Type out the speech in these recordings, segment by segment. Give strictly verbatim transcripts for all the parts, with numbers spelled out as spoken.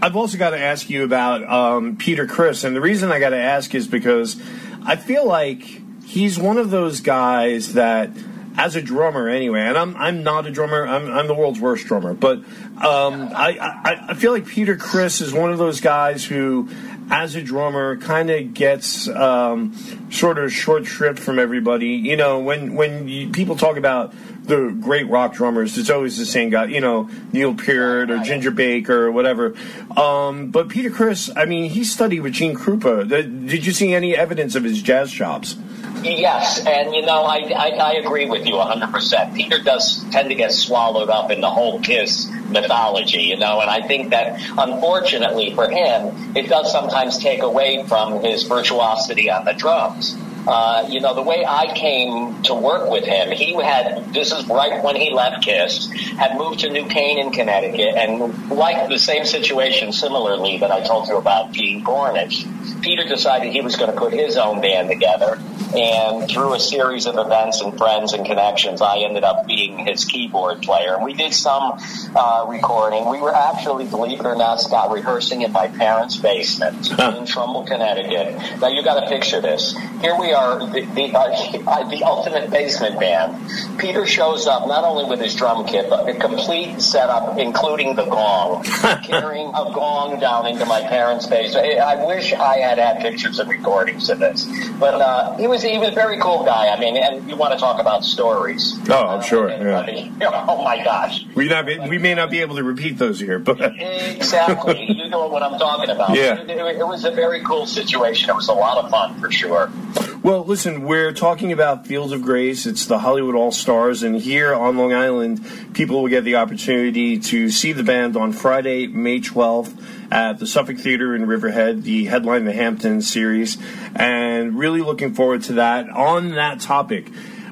I've also got to ask you about um, Peter Criss, and the reason I got to ask is because I feel like he's one of those guys that, as a drummer anyway, and I'm I'm not a drummer, I'm I'm the world's worst drummer, but um, I, I I feel like Peter Criss is one of those guys who, as a drummer, kind of gets um, sort of short shrift from everybody. You know, when when you, people talk about the great rock drummers, it's always the same guy, you know, Neil Peart or Ginger Baker or whatever. Um, but Peter Criss, I mean, he studied with Gene Krupa. Did you see any evidence of his jazz chops? Yes, and, you know, I, I, I agree with you one hundred percent. Peter does tend to get swallowed up in the whole Kiss mythology, you know, and I think that, unfortunately for him, it does sometimes take away from his virtuosity on the drums. Uh, you know, the way I came to work with him, he had, this is right when he left Kiss, had moved to New Canaan, Connecticut, and like the same situation similarly that I told you about Gene Cornish, Peter decided he was going to put his own band together, and through a series of events and friends and connections, I ended up being his keyboard player. And we did some uh, recording. We were actually, believe it or not, Scott, rehearsing in my parents' basement in Trumbull, Connecticut. Now, you got to picture this. Here we are, the, the, uh, the ultimate basement band. Peter shows up not only with his drum kit, but the complete setup, including the gong, carrying a gong down into my parents' basement. I wish I had had pictures and recordings of this. But uh, he was he was a very cool guy. I mean, and you want to talk about stories. Oh, I'm sure. Uh, yeah. Oh, my gosh. We, not be, we may not be able to repeat those here, but... Exactly. You know what I'm talking about. Yeah. It, it, it was a very cool situation. It was a lot of fun, for sure. Well, listen, we're talking about Fields of Grace. It's the Hollywood All-Stars, and here on Long Island, people will get the opportunity to see the band on Friday, May twelfth, at the Suffolk Theater in Riverhead, the headline the Hamptons series, and really looking forward to that. On that topic,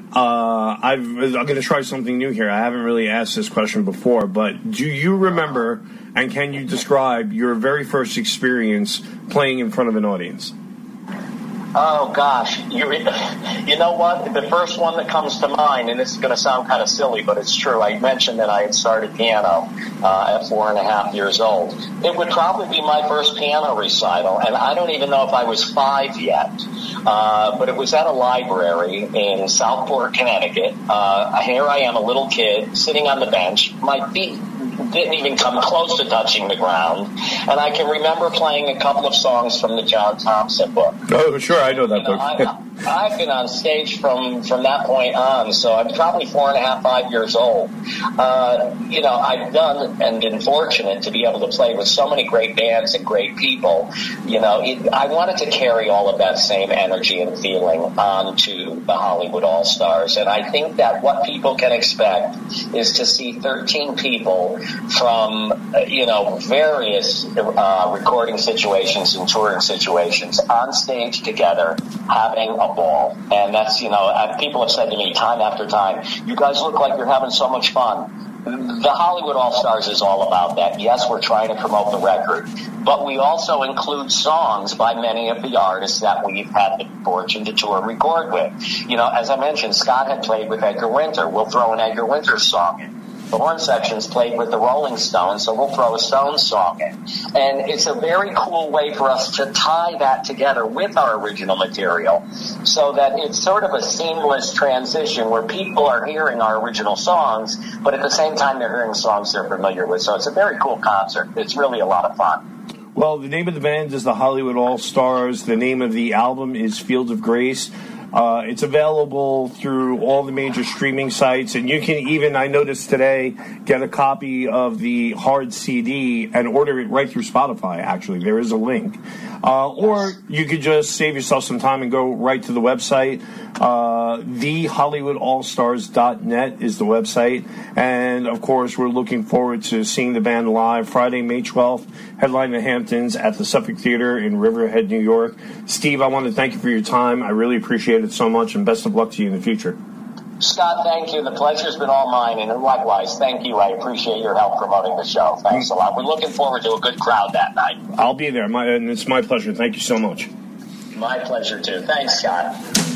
uh, I've, I'm going to try something new here. I haven't really asked this question before, but do you remember and can you describe your very first experience playing in front of an audience? Oh, gosh. You, you know what? The first one that comes to mind, and this is going to sound kind of silly, but it's true. I mentioned that I had started piano uh, at four and a half years old. It would probably be my first piano recital, and I don't even know if I was five yet. Uh, but it was at a library in Southport, Connecticut. Uh, here I am, a little kid, sitting on the bench. My feet didn't even come close to touching the ground. And I can remember playing a couple of songs from the John Thompson book. Oh, sure, I know that you know, book. I, I've been on stage from, from that point on, so I'm probably four and a half, five years old. Uh, you know, I've done and been fortunate to be able to play with so many great bands and great people. You know, it, I wanted to carry all of that same energy and feeling on to the Hollywood All-Stars. And I think that what people can expect is to see thirteen people from, uh, you know, various uh, recording situations and touring situations on stage together having a ball. And that's, you know, people have said to me time after time, you guys look like you're having so much fun. The Hollywood All-Stars is all about that. Yes, we're trying to promote the record, but we also include songs by many of the artists that we've had the fortune to tour and record with. You know, as I mentioned, Scott had played with Edgar Winter. We'll throw an Edgar Winter song in. The horn section's played with the Rolling Stones, so we'll throw a Stones song in. And it's a very cool way for us to tie that together with our original material so that it's sort of a seamless transition where people are hearing our original songs, but at the same time they're hearing songs they're familiar with. So it's a very cool concert. It's really a lot of fun. Well, the name of the band is the Hollywood All-Stars. The name of the album is Fields of Grace. Uh, it's available through all the major streaming sites, and you can even, I noticed today, get a copy of the hard C D and order it right through Spotify, actually. There is a link. Uh, or you could just save yourself some time and go right to the website. Uh, the hollywood all stars dot net is the website. And, of course, we're looking forward to seeing the band live Friday, May twelfth, headline the Hamptons at the Suffolk Theater in Riverhead, New York. Steve, I want to thank you for your time. I really appreciate it so much, and best of luck to you in the future. Scott, thank you. The pleasure's been all mine, and likewise, thank you. I appreciate your help promoting the show. Thanks a lot. We're looking forward to a good crowd that night. I'll be there, my, and it's my pleasure. Thank you so much. My pleasure, too. Thanks, Scott.